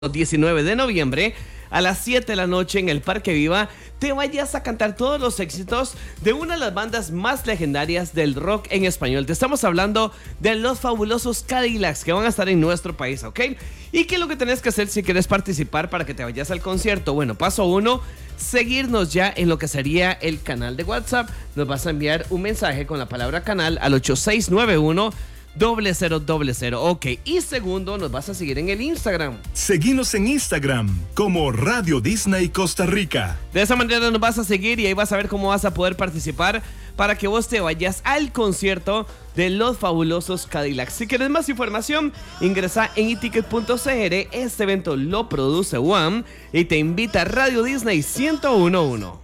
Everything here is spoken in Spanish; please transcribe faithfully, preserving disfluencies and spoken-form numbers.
diecinueve de noviembre a las siete de la noche en el Parque Viva, te vayas a cantar todos los éxitos de una de las bandas más legendarias del rock en español. Te estamos hablando de los fabulosos Cadillacs que van a estar en nuestro país, ¿ok? ¿Y qué es lo que tenés que hacer si quieres participar para que te vayas al concierto? Bueno, paso uno, seguirnos ya en lo que sería el canal de WhatsApp. Nos vas a enviar un mensaje con la palabra canal al ocho seis nueve uno doble cero doble cero. Ok, y segundo, nos vas a seguir en el Instagram. Seguinos en Instagram como Radio Disney Costa Rica. De esa manera nos vas a seguir y ahí vas a ver cómo vas a poder participar para que vos te vayas al concierto de los fabulosos Cadillacs. Si quieres más información, ingresa en e ticket punto c r. Este evento lo produce U A M y te invita Radio Disney ciento uno punto uno.